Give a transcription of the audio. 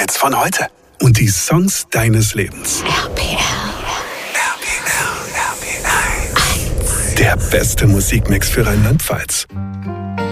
Radiohits von heute. Und die Songs deines Lebens. RPR. Der beste Musikmix für Rheinland-Pfalz.